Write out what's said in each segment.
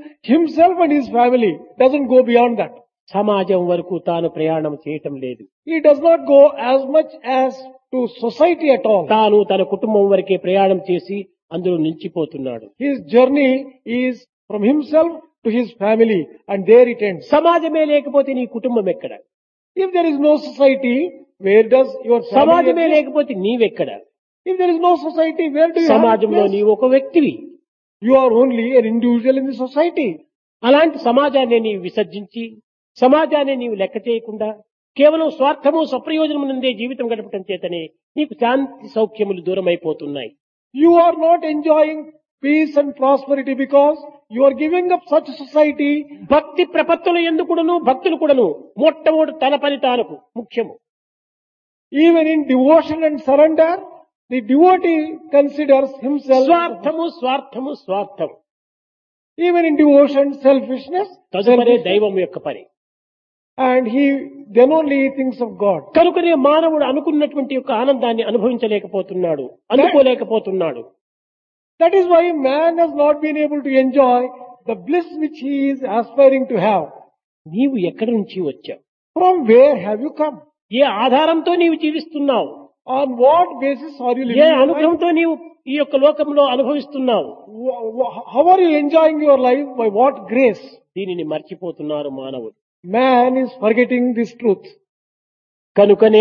himself and his family. Doesn't go beyond that. సమాజం వరకు తాను ప్రయాణం చేయటం లేదు. He does not go as much as to society at all. తాను తన కుటుంబం వరకే ప్రయాణం చేసి అందులో నిలిచిపోతున్నాడు. His journey is from himself to his family, and there it ends. సమాజమే లేకపోతే నీ కుటుంబం ఎక్కడ? If there is no society, where does your family సమాజమే exist? లేకపోతే నీవెక్కడ? If there is no society, where do you have a సమాజంలో place? నీవు ఒక వ్యక్తివి. You are only an individual in the society. అలాంటి సమాజాన్ని నీవు విసర్జించి, సమాజాన్ని నీవు లెక్క చేయకుండా కేవలం స్వార్థము స్వప్రయోజనము నుండే జీవితం గడపటం చేతనే నీకు శాంతి సౌఖ్యములు దూరం అయిపోతున్నాయి. You are not enjoying peace and prosperity because you are giving up such a society. భక్తి ప్రపత్తులు ఎందుకుడను భక్తులు కూడాను మొట్టమొదటి తన పని తానకు ముఖ్యము. Even in devotion and surrender, the devotee considers himself. స్వార్థము స్వార్థము స్వార్థము. Even in devotion, selfishness, తదుపరి దైవం యొక్క పని. and he then only he thinks of God. కనుకనే మానవుడు అనుకున్నటువంటి యొక్క ఆనందాన్ని అనుభవించలేకపోతున్నాడు, అందుకోలేకపోతున్నాడు. That is why man has not been able to enjoy the bliss which he is aspiring to have. నీవు ఎక్కడి నుంచి వచ్చావు? From where have you come? ఏ ఆధారంతో నీవు జీవిస్తున్నావు? On what basis are you A living your life? అనుగ్రహంతో నీవు ఈ యొక్క లోకంలో అనుభవిస్తున్నావు? How are you enjoying your life? By what grace? దీనిని మర్చిపోతున్నారు మానవుడు. Man is forgetting this truth. కనుకనే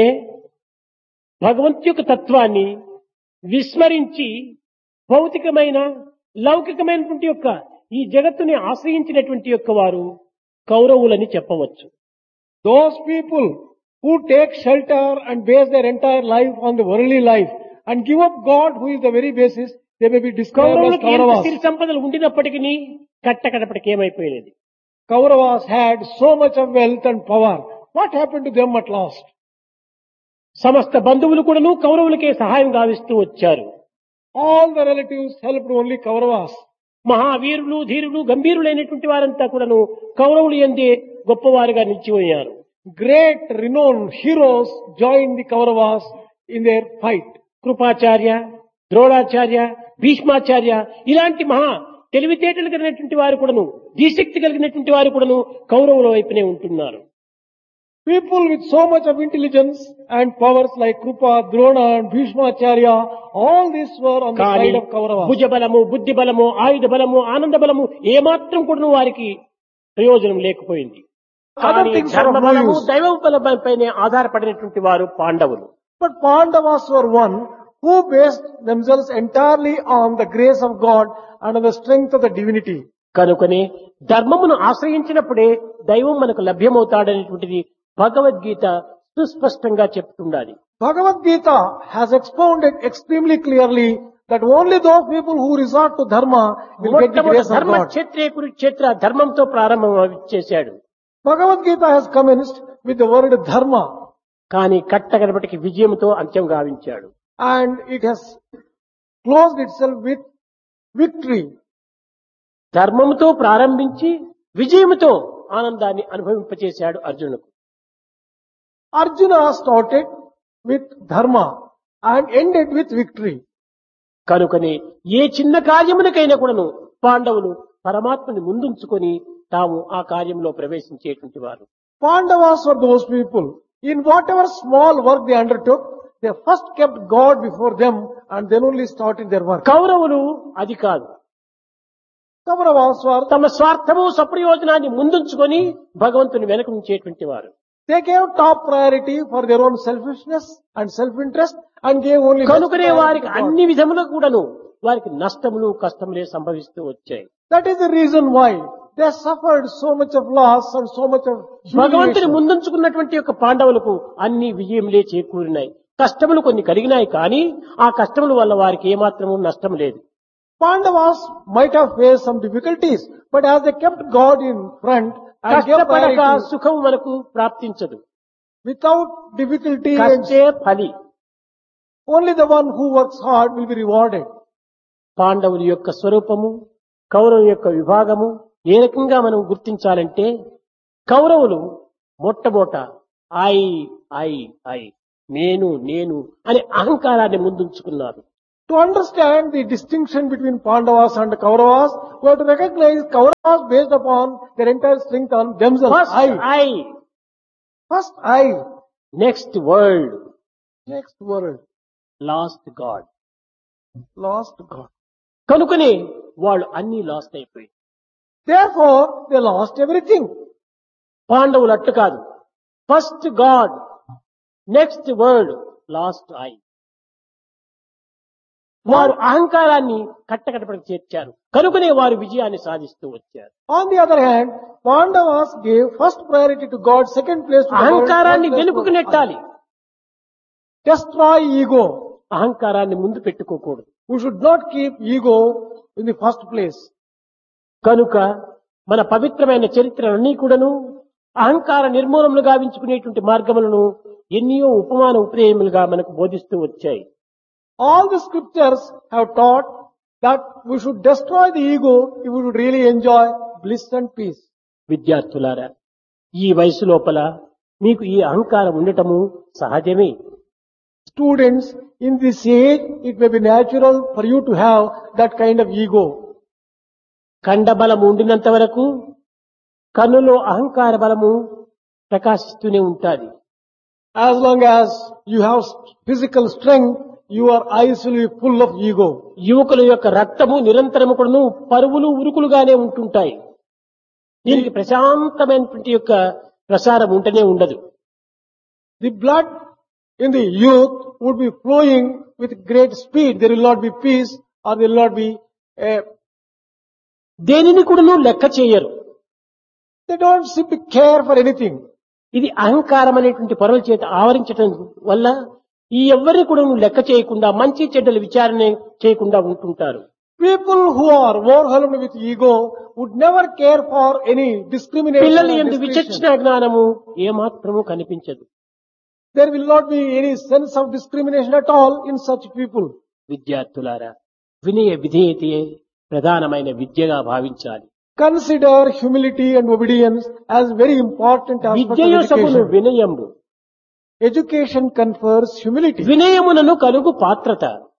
భగవంతు యొక్క తత్వాన్ని విస్మరించి భౌతికమైన లౌకికమైనటువంటి యొక్క ఈ జగత్తుని ఆశ్రయించినటువంటి యొక్క వారు కౌరవులని చెప్పవచ్చు. Those people who take shelter and base their entire life on the worldly life and give up God, who is the very basis, they may be described as కౌరవులకు ఎంత Kauravas. సిరి సంపదలు ఉండినప్పటికీ కట్టకడపటికి ఏమైపోయినది? Kauravas had so much of wealth and power. What happened to them at last? సమస్త బంధువులు కూడాను కౌరవులకే సహాయం గావిస్తూ వచ్చారు. All the relatives helped only Kauravas. మహావీరులు ధీరులు గంభీరులైనటువంటి వారంతా కూడాను కౌరవులు ఎందే గొప్పవారుగా నిలిచిపోయారు. Great renowned heroes joined the Kauravas in their fight. Kripacharya, Dronacharya, Bhishmacharya ఇలాంటి మహా తెలివితేటలు కలిగినటువంటి వారు కూడాను, ధీశక్తి కలిగినటువంటి వారు కూడాను కౌరవుల వైపునే ఉంటున్నారు. People with so much of intelligence and powers like Krupa, Drona and Bhishmacharya, all these were on the కానీ side of Kauravas. భుజ బలము, బుద్ధి బలము, ఆయుధ బలము, ఆనంద బలము ఏమాత్రం కూడాను వారికి ప్రయోజనం లేకపోయింది. Other కానీ things are ధర్మ of no బలము, use. దైవ బలంపైనే ఆధారపడినటువంటి వారు పాండవులు. But Pandavas were one who based themselves entirely on the grace of God and on the strength of the divinity. కనుకనే ధర్మమును ఆశ్రయించినప్పుడే దైవం మనకు లభ్యమవుతాడనేటువంటిది భగవద్గీత సుస్పష్టంగా చెప్తుండాలి. Bhagavad Gita has expounded extremely clearly that only those people who resort to dharma will get the grace of ధర్మ God. క్షేత్రే Kurukshetra ధర్మంతో ప్రారంభం చేశాడు. Bhagavad Gita has commenced with the word dharma, కానీ కట్టగడపటికి విజయంతో అంత్యం గావించాడు. and it has closed itself with victory. ధర్మముతో ప్రారంభించి విజయముతో ఆనందాన్ని అనుభవింపచేశాడు అర్జునుకు. Arjuna started with dharma and ended with victory. కనుకనే ఏ చిన్న కార్యమునకైనా కూడాను పాండవులు పరమాత్మని ముందుంచుకొని తాము ఆ కార్యంలో ప్రవేశించేటువంటి వారు. Pandavas were those people, in whatever small work they undertook, they first kept God before them and then only started their work. కౌరవులు అది కాదు. Kauravas were, తమ స్వార్థము స్వప్రయోజనాన్ని ముందుంచుకొని భగవంతుని వెనక ఉంచేటువంటి వారు. they gave top priority for their own selfishness and self-interest and gave only first కనుకనే priority వారికి to God. అన్ని విధములకు కూడాను వారికి నష్టములు కష్టములే సంభవిస్తూ వచ్చాయి. That is the reason why they suffered so much of loss and so much of భగవంతుని humiliation. ముందుంచుకున్నటువంటి యొక్క పాండవులకు అన్ని విజయములే చేకూరినాయి. కష్టములు కొన్ని కలిగినాయి కానీ ఆ కష్టముల వల్ల వారికి ఏమాత్రము నష్టం లేదు. Pandavas might have faced some difficulties, but as they kept God in front and gave కష్టపడక priority, సుఖం మనకు ప్రాప్తించదు. without difficulty, and కష్టే ఫలి. only the one who works hard will be rewarded. పాండవుల యొక్క స్వరూపము, కౌరవుల యొక్క విభాగము ఏ రకంగా మనం గుర్తించాలంటే, కౌరవులు మొట్టమొదట ఐ ఐ ఐ నేను నేను అనే అహంకారాన్ని ముందుంచుకున్నారు. To understand the distinction between Pandavas and Kauravas, we have to recognize Kauravas based upon their entire strength on themselves. First I, First I. next world, Next world. last God. Lost God. కనుకనే వాళ్ళు అన్ని last అయిపోయి. Therefore, they lost everything. పాండవులు అట్టు కాదు. First God, next world, last I. వారు అహంకారాన్ని కట్టకట్టపడికి చేర్చారు. కనుకనే వారు విజయాన్ని సాధిస్తూ వచ్చారు. On the other hand, Pandavas gave first priority to God, second place to the world, అహంకారాన్ని third place వెనుకకు to నెట్టాలి. destroy ego. అహంకారాన్ని ముందు పెట్టుకోకూడదు. We should not keep ego in the first place. కనుక మన పవిత్రమైన చరిత్రలన్నీ కూడాను అహంకార నిర్మూలనలు గావించుకునేటువంటి మార్గములను ఎన్నో ఉపమాన ఉపదేయములుగా మనకు బోధిస్తూ వచ్చాయి. All the scriptures have taught that we should destroy the ego if we should really enjoy bliss and peace. విద్యార్థులారా, ఈ వయసు లోపల మీకు ఈ అహంకారం ఉండటము సహజమే. Students, in this age, it may be natural for you to have that kind of ego. ఖండబలము ఉండినంత వరకు కన్నులో అహంకార బలము ప్రకాశిస్తూనే ఉంటాది. As long as you have physical strength, your eyes will be full of ego. యువకుల యొక్క రక్తము నిరంతరము కూడాను పరువులు ఉరుకులుగానే ఉంటుంటాయి. దీనికి ప్రశాంతమైనటువంటి యొక్క ప్రసారం ఉంటనే ఉండదు. The blood in the youth would be flowing with great speed. There will not be peace or there will not be దేనిని కూడాను లెక్క చేయరు. they don't simply care for anything. ఇది అహంకారం అనేటువంటి పొరల చేత ఆవరించడం వల్ల ఈ ఎవ్వరిని కూడా లెక్క చేయకుండా మంచి చెడ్డల విచారణ చేయకుండా ఉంటుంటారు. People who are overwhelmed with ego would never care for any discrimination. పిల్లల or యందు discrimination. విచక్షణ జ్ఞానము ఏమాత్రము కనిపించదు. There will not be any sense of discrimination at all in such people. విద్యార్థులారా, వినయ విధేయతే ప్రధానమైన విద్యగా భావించాలి. Consider humility and obedience as very important aspects of విద్యయోసమును education. వినయంబు, Education confers humility. వినయమునను కలుగు పాత్రత.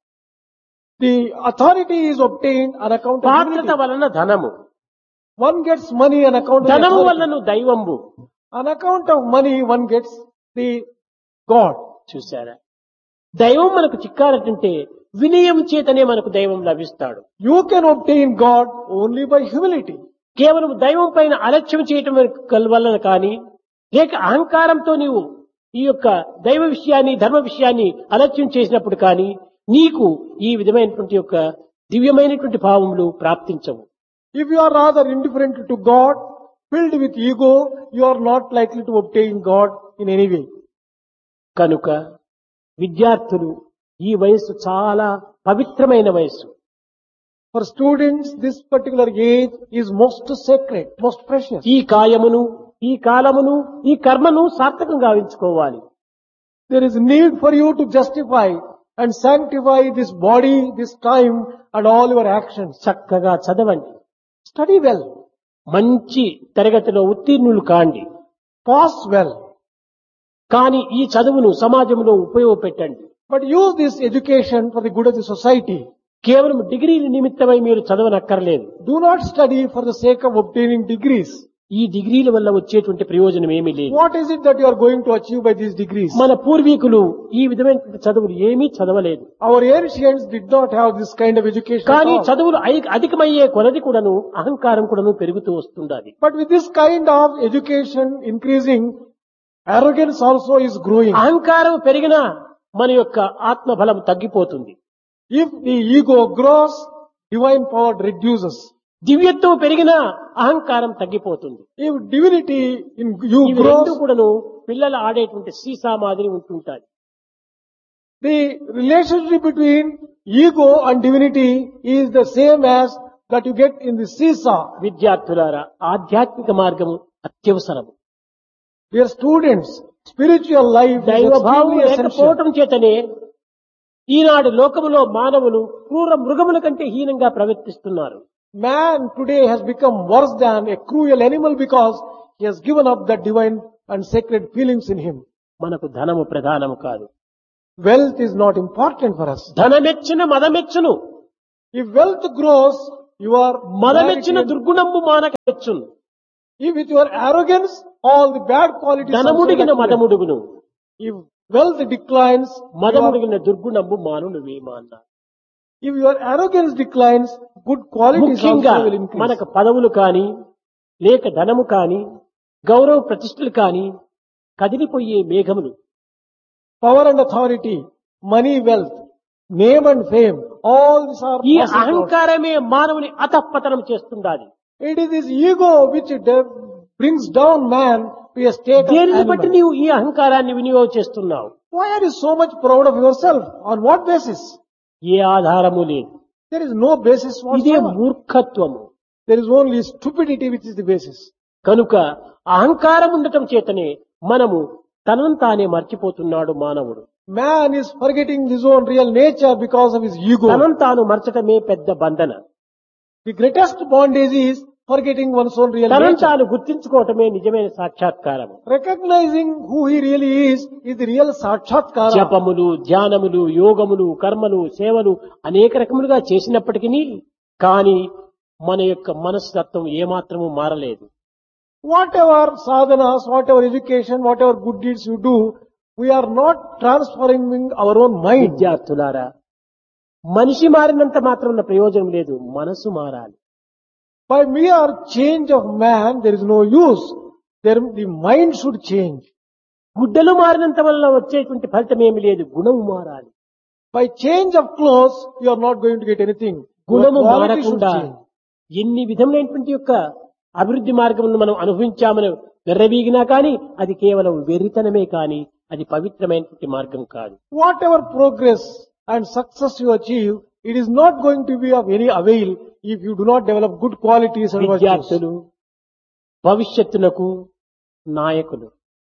The authority is obtained on account of పాత్రత humility. వలన ధనము, One gets money on account of ధనము authority. వలన దైవంబు. On account of money, one gets the God. చూశారా, దైవం మనకు చిక్కాలంటే వినయం చేతనే మనకు దైవం లభిస్తాడు. You can obtain God only by humility. కేవలం దైవం పైన అలక్ష్యం చేయటం వలన కానీ లేక అహంకారంతో నీవు ఈ యొక్క దైవ విషయాన్ని ధర్మ విషయాన్ని అలక్ష్యం చేసినప్పుడు కానీ నీకు ఈ విధమైనటువంటి యొక్క దివ్యమైనటువంటి భావములు ప్రాప్తించవు. If you are rather indifferent to God, filled with ego, you are not likely to obtain God in any way. కనుక విద్యార్థులు ఈ వయస్సు చాలా పవిత్రమైన వయస్సు. For students, this particular age is most sacred, most precious. ఈ కాయమును, ఈ కాలమును, ఈ కర్మను సార్థకం గావించుకోవాలి. There is need for you to justify and sanctify this body, this time, and all your actions. చక్కగా చదవండి. Study well, మంచి తరగతిలో ఉత్తీర్ణులు కాండి. pass well, కానీ ఈ చదువును సమాజంలో ఉపయోగపెట్టండి. but use this education for the good of the society. కేవలం డిగ్రీల నిమిత్తమై మీరు చదవనక్కర్లేదు. Do not study for the sake of obtaining degrees. ఈ డిగ్రీల వల్ల వచ్చేటువంటి ప్రయోజనం ఏమీ లేదు. What is it that you are going to achieve by these degrees? మన పూర్వీకులు ఈ విధమైనటువంటి చదువులు ఏమీ చదవలేదు. Our ancients did not have this kind of education at కానీ all. చదువులు అధికమయ్యే కొలది కూడాను అహంకారం కూడాను పెరుగుతూ వస్తుండాలి. But with this kind of education increasing, arrogance also is growing. అహంకారం పెరిగినా మన యొక్క ఆత్మబలం తగ్గిపోతుంది. If the ego grows, divine power reduces. దివ్యత్వం పెరిగినా అహంకారం తగ్గిపోతుంది. If divinity in you ఇవి రెండు grows, కూడాను పిల్లలు ఆడేటువంటి సీసా మాదిరి ఉంటుంటాయి. the relationship between ego and divinity is the same as that you get in the seesaw. విద్యార్థులారా, ఆధ్యాత్మిక మార్గము అత్యవసరం. Dear students, spiritual life is దైవ భావం extremely essential. లేకపోవటం చేతనే ఈనాడు లోకములో మానవులు క్రూర మృగముల కంటే హీనంగా ప్రవర్తిస్తున్నారు. Man today has become worse than a cruel animal because he has given up the divine and sacred feelings in him. మనకు ధనము ప్రధానము కాదు. wealth is not important for us. ధనమెచ్చున మదమెచ్చును, If wealth grows, your మదమెచ్చిన vanity- దుర్గుణంబు మానకెచ్చును, if with your arrogance, all the bad qualities also ధనముడిగిన will accumulate. మదముడుగును, If wealth declines, మదముడిగిన దుర్గుణంబు మానును Vema అన్నారు. if your arrogance declines, good qualities ముఖ్యంగా also will increase. మనకు పదవులు కాని లేక ధనము కాని గౌరవ ప్రతిష్టలు కాని కదిలిపోయే మేఘములు. Power and authority, money, wealth, name and fame, all these are ఈ passing clouds. అహంకారమే మానవుని అధఃపతనం చేస్తుండాలి. It is this ego which brings down man to a state of దేనిని బట్టి animal. నీవు ఈ అహంకారాన్ని వినియోగం చేస్తున్నావు? Why are you so much proud of yourself? On what basis? ఏ ఆధారము లేదు. There is no basis ఇదే whatsoever. మూర్ఖత్వము. There is only stupidity which is the basis. కనుక అహంకారం ఉండటం చేతనే మనము తనను తానే మర్చిపోతున్నాడు మానవుడు. Man is forgetting his own real nature because of his ego. తనను తాను మర్చటమే పెద్ద బంధన. The greatest bondage is forgetting one's own real తనను nature. తాను గుర్తించుకోవటమే నిజమైన సాక్షాత్కారం. Recognizing who he really is the real sakshatkara. జపములు, ధ్యానములు, యోగములు, కర్మలు, సేవలు అనేక రకములుగా చేసినప్పటికీ కానీ మన యొక్క మనస్తత్వం ఏమాత్రము మారలేదు. Whatever sadhanas, whatever education, whatever good deeds you do, we are not transforming our own mind. విద్యార్థులారా, మనిషి మారినంత మాత్రం ప్రయోజనం లేదు, మనసు మారాలి. By mere change of man, there is no use. The mind should change. గుడ్డలు మారినంత వల్ల వచ్చేటువంటి ఫలితం ఏమి లేదు, గుణము మారాలి. By change of clothes, you are not going to get anything. Your గుణము quality should మారకుండా change. ఎన్ని విధములైనటువంటి యొక్క అభివృద్ధి మార్గములను మనం అనుభవించామని వెర్రవీగినా కానీ అది కేవలం వెర్రితనమే కానీ అది పవిత్రమైనటువంటి మార్గం కాదు. Whatever progress and success you achieve, it is not going to be of any avail if you do not develop good qualities and virtues. విద్యార్థులు భవిష్యత్తునకు నాయకులు.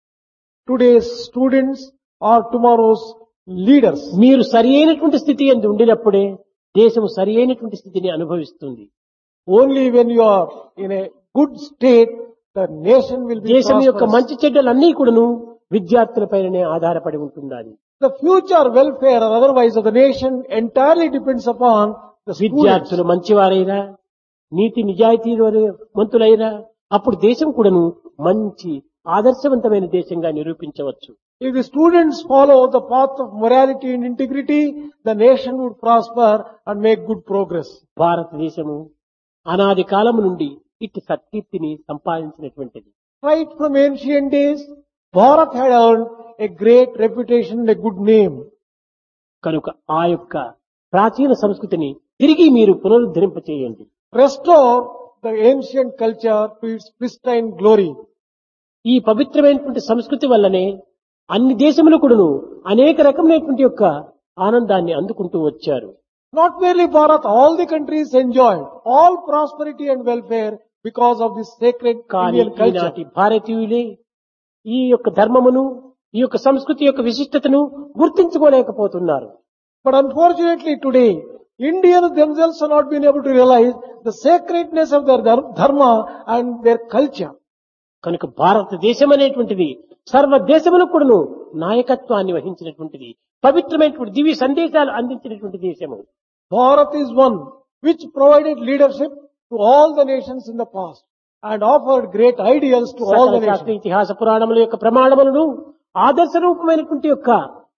Today's students are tomorrow's leaders. మీరు సరి అయినటువంటి స్థితి యందు ఉండినప్పుడే దేశము సరి అయినటువంటి స్థితిని అనుభవిస్తుంది. Only when you are in a good state, the nation will be దేశం యొక్క prosperous. మంచి చెడ్డలన్నీ కూడాను విద్యార్థులపైనే ఆధారపడి ఉంటున్నది. The future welfare or otherwise of the nation entirely depends upon the students. విద్యార్థులు మంచివారైనా నీతి నిజాయితీ మంతులైనా అప్పుడు దేశం కూడాను మంచి ఆదర్శవంతమైన దేశంగా నిరూపించవచ్చు. If the students follow the path of morality and integrity, the nation would prosper and make good progress. భారతదేశము అనాది కాలము నుండి ఇట్టి సత్కీర్తిని సంపాదించినటువంటిది. Right from ancient days, Bharat had earned a great reputation and a good name. కనుక ఆ యొక్క ప్రాచీన సంస్కృతిని తిరిగి మీరు పునరుద్ధరింపచేయండి. Restore the ancient culture to its pristine glory. ఈ పవిత్రమైనటువంటి సంస్కృతి వల్లనే అన్ని దేశములు కూడాను అనేక రకమైనటువంటి యొక్క ఆనందాన్ని అందుకుంటూ వచ్చారు. Not merely Bharat, all the countries enjoyed all prosperity and welfare because of this sacred కానీ Indian culture. ఈనాటి భారతీయులే ఈ యొక్క ధర్మమును ఈ యొక్క సంస్కృతి యొక్క విశిష్టతను గుర్తించుకోలేకపోతున్నారు. But unfortunately today, Indians themselves have not been able to realize the sacredness of their dharma and their culture. కనుక భారతదేశం అనేటువంటిది సర్వ దేశములకు కూడాను నాయకత్వాన్ని వహించినటువంటిది, పవిత్రమైనటువంటి దివ్య సందేశాలు అందించినటువంటి దేశము. Bharat is one which provided leadership to all the nations in the past and offered great ideals to all the సకల శాస్త్ర nations. ఇతిహాస పురాణముల యొక్క ప్రమాణములను ఆదర్శ రూపమైనటువంటి యొక్క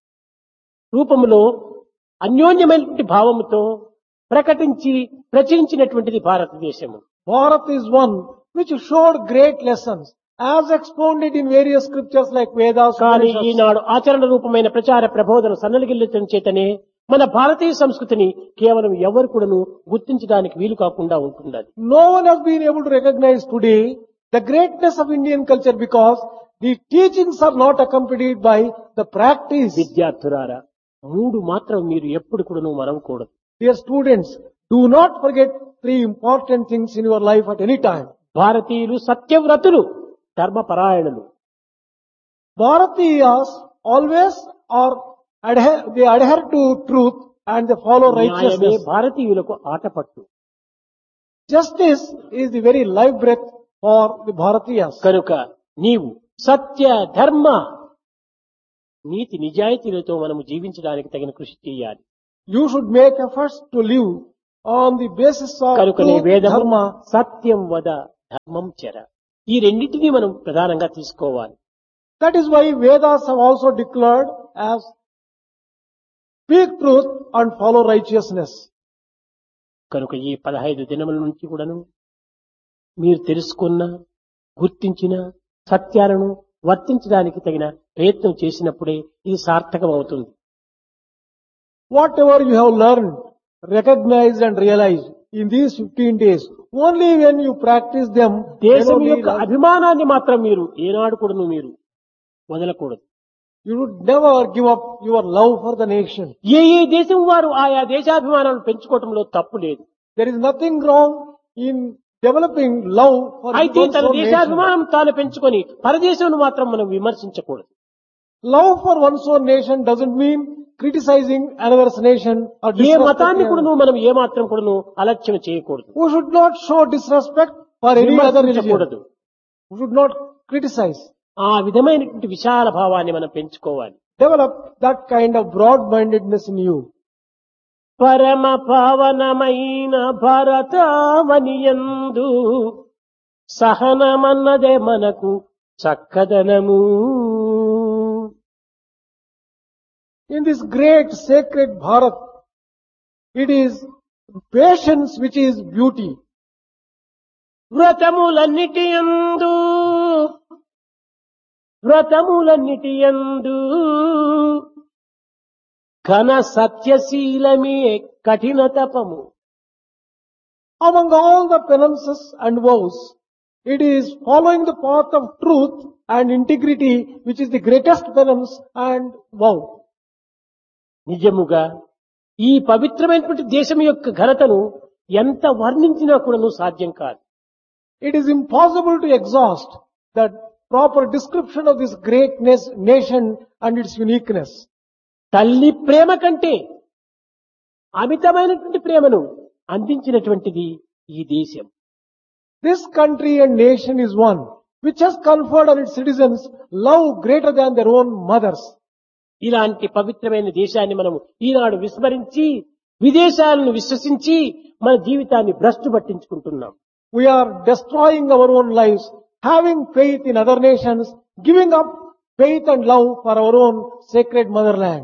రూపములో అన్యోన్యమైనటువంటి భావముతో ప్రకటించి ప్రచురించినటువంటిది భారతదేశము. Bharat is one which showed great lessons as expounded in various scriptures like Vedas. కానీ Upanishads. ఈనాడు ఆచరణ రూపమైన ప్రచార ప్రబోధన సన్నగిల్లటం చేతనే మన భారతీయ సంస్కృతిని కేవలం ఎవరు కూడాను గుర్తించడానికి వీలు కాకుండా ఉంటున్నది. No one has been able to recognize today the greatness of Indian culture because the teachings are not accompanied by the practice. విద్యార్థులారా, మూడు మాత్రం మీరు ఎప్పుడు కూడాను మరవకూడదు. Dear students, do not forget three important things in your life at any time. భారతీయులు సత్యవ్రతులు, ధర్మపరాయణులు. Bharatiyas always they adhere to truth and they follow న్యాయమే righteousness. భారతీయులకు Athapaththu. Justice is the very life breath for the Bharatiyas. కనుక నీవు సత్య ధర్మ నీతి నిజాయితీలతో మనము జీవించడానికి తగిన కృషి చేయాలి. You should make efforts to live on the basis of కనుకనే truth, వేదము dharma. సత్యం వద ధర్మం చెర, ఈ రెండింటినీ మనం ప్రధానంగా తీసుకోవాలి. That is why Vedas have also declared as speak truth and follow righteousness. కనుక ఈ 15 దినముల నుంచి కూడాను మీరు తెలుసుకున్న, గుర్తించిన సత్యాలను వర్తించడానికి తగిన ప్రయత్నం చేసినప్పుడే ఇది సార్థకం అవుతుంది. Whatever you have learned, recognized and realized in these 15 days, only when you practice them, then దేశం only యొక్క అభిమానాన్ని మాత్రం మీరు ఏనాడు కూడాను మీరు వదలకూడదు. you would never give up your love for the nation. ఏ ఏ దేశం వారు ఆయా దేశాభిమానాలను పెంచుకోవడంలో తప్పు లేదు. There is nothing wrong in developing love for అయితే one's తన own nation. దేశాభిమానం తాను పెంచుకొని పరదేశం మాత్రం మనం విమర్శించకూడదు. Love for one's own nation doesn't mean criticizing another's nation or A disrespecting మతాన్ని another. కూడాను మనం ఏ మాత్రం కూడాను అలక్ష్యం చేయకూడదు, We should not show disrespect for any other religion. విమర్శించకూడదు. We should not criticize. ఆ విధమైనటువంటి విశాల భావాన్ని మనం పెంచుకోవాలి. Develop that kind of broad-mindedness in you. పరమ పావనమైన భారతావనియందు సహనమన్నదే మనకు చక్కదనము. In this great sacred Bharat, it is patience which is beauty. వ్రతములన్నిటి యందు ఘన సత్యశీలమే కఠిన తపము. Among all the penances and vows, it is following the path of truth and integrity which is the greatest penance and vow. నిజముగా ఈ పవిత్రమైనటువంటి దేశం యొక్క ఘనతను ఎంత వర్ణించినా కూడాను సాధ్యం కాదు. It is impossible to exhaust the proper description of this great nation and its uniqueness. తల్లి ప్రేమ కంటే అమితమైనటువంటి ప్రేమను అందించినటువంటిది ఈ దేశం. This country and nation is one which has conferred on its citizens love greater than their own mothers. ఇలాంటి పవిత్రమైన దేశాన్ని మనం ఈనాడు విస్మరించి విదేశాలను విశ్వసించి మన జీవితాన్ని భ్రష్టు పట్టించుకుంటున్నాం. We are destroying our own lives, having faith in other nations, giving up faith and love for our own sacred motherland.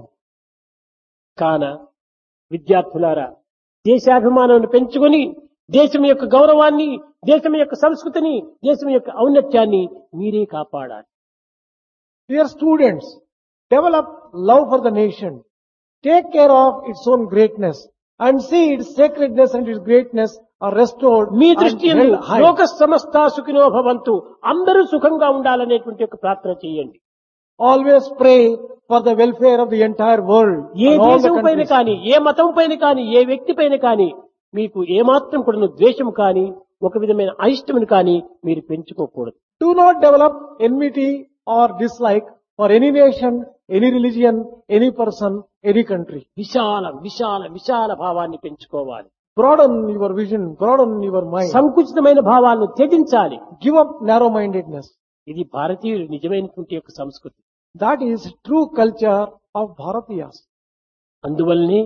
కాన విద్యార్థులారా, దేశాభిమానాన్ని పెంచుకొని దేశం యొక్క గౌరవాన్ని, దేశం యొక్క సంస్కృతిని, దేశం యొక్క ఔన్నత్యాన్ని మీరే కాపాడాలి. Dear students, develop love for the nation. Take care of its own greatness and see its sacredness and its greatness are restored me and దృష్టి held high. లోక సమస్త సుఖినో భవంతు, అందరూ సుఖంగా ఉండాలనేటువంటి ఒక ప్రార్థన చేయండి. Always pray for the welfare of the entire world. A and all the దేశం పైన countries. కానీ, ఏ మతం పైన కానీ, ఏ వ్యక్తి పైన కానీ మీకు ఏమాత్రం కూడా ద్వేషం కానీ, ఒక విధమైన అయిష్టమును కానీ మీరు పెంచుకోకూడదు. Do not develop enmity or dislike for any nation, any religion, any person, any country. విశాల విశాల విశాల భావాన్ని పెంచుకోవాలి. Broaden your vision, broaden your mind. సంకుచితమైన భావాలను త్యజించాలి. Give up narrow-mindedness. ఇది భారతీయుడు నిజమైనటువంటి యొక్క సంస్కృతి. That is true culture of Bharatiyas. అందువల్లనే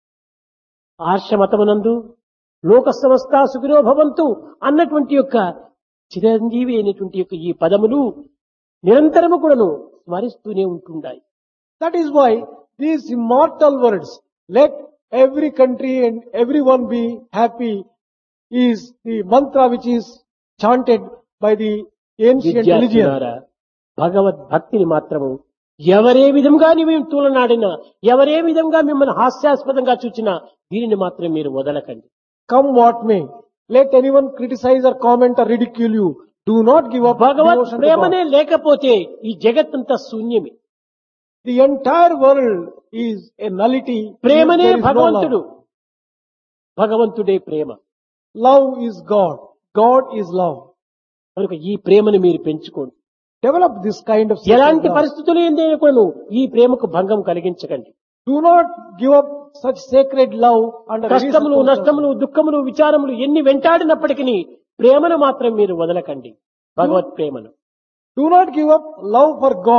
ఆర్షమతమునందు లోక సమస్త సుఖినో భవంతు అన్నటువంటి యొక్క చిరంజీవి అయినటువంటి యొక్క ఈ పదములు నిరంతరము కూడాను స్మరిస్తూనే ఉంటుండాయి. That is why these immortal words, let every country and everyone be happy, is the mantra which is chanted by the ancient religion. విద్యార్థులారా, భగవద్భక్తిని మాత్రము ఎవరే విధంగా మేము తూలనాడినా, ఎవరే విధంగా మిమ్మల్ని హాస్యాస్పదంగా చూచినా దీనిని మాత్రం మీరు వదలకండి. Come what may, let anyone criticize or comment or ridicule you. Do not give up Bhagwat devotion to ప్రేమనే God. లేకపోతే ఈ జగత్తంతా శూన్యమే. The entire world is a nullity. ప్రేమనే There is no భగవంతుడు, love. భగవంతుడే ప్రేమ. Love is God. God is love. కనుక ఈ ప్రేమను మీరు పెంచుకోండి. Develop this kind of sacred ఎలాంటి love. పరిస్థితులు ఏందైనా కూడా ఈ ప్రేమకు భంగం కలిగించకండి. Do not give up such sacred love under any కష్టములు, circumstances. నష్టములు, దుఃఖములు, విచారములు ఎన్ని వెంటాడినప్పటికీ ప్రేమను మాత్రం మీరు వదలకండి. భగవత్ ప్రేమను Do not give up love for God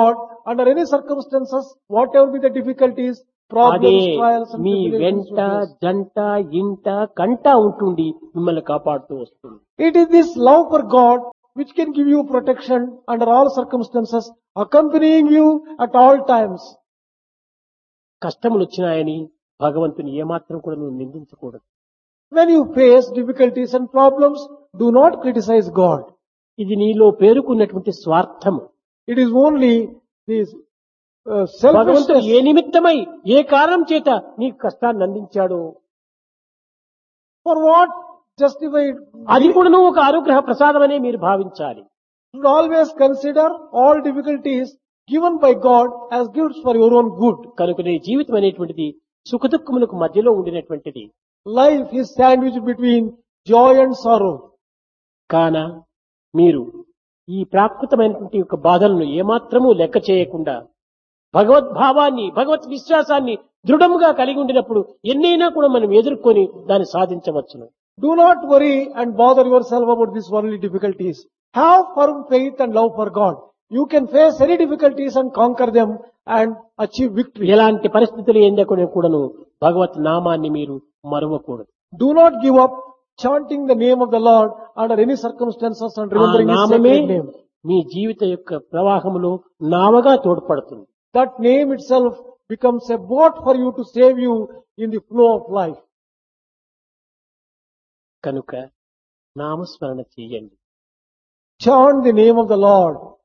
under any circumstances, whatever be the difficulties, అదే problems, trials and me tribulations వెంట you face. జంట ఇంట కంట ఉంటుండి మిమ్మల్ని కాపాడుతూ వస్తుంది. It is this love for God which can give you protection under all circumstances, accompanying you at all times. కష్టములు వచ్చినాయని భగవంతుని ఏమాత్రం కూడా నువ్వు నిందించకూడదు. When you face difficulties and problems, do not criticize God. ఇది నీలో పేరుకున్నటువంటి స్వార్థము. It is only this భగవంతుడు selfishness. ఏ నిమిత్తమై ఏ కారణం చేత నీకు కష్టాన్ని అందించాడు For what justified? అది కూడా నువ్వు ఒక అనుగ్రహ ప్రసాదమనే మీరు భావించాలి. You should always consider all difficulties given by God as gifts for your own good. కనుక నీ జీవితం అనేటువంటిది సుఖదుఖములకు మధ్యలో ఉండినటువంటిది. Life is sandwiched between joy and sorrow. కాన మీరు ఈ ప్రాకృతమైనటువంటి యొక్క బాధలను ఏమాత్రమూ లెక్క చేయకుండా భగవద్భావాన్ని భగవత్ విశ్వాసాన్ని దృఢముగా కలిగి ఉండినప్పుడు ఎన్నైనా కూడా మనం ఎదుర్కొని దాన్ని సాధించవచ్చును. Do not worry and bother yourself about these worldly difficulties. Have firm faith and love for God. You can face any difficulties and conquer them and achieve victory. ఎలాంటి పరిస్థితులు ఏందకునే కూడాను భగవత్ నామాన్ని మీరు మరవకూడదు. Do not give up chanting the name of the Lord under any circumstances and ఆ remembering His నామమే sacred name. మీ జీవిత యొక్క ప్రవాహములో నావగా తోడ్పడుతుంది. That name itself becomes a boat for you to save you in the flow of life. కనుక నామస్మరణ చేయండి. Chant the name of the Lord.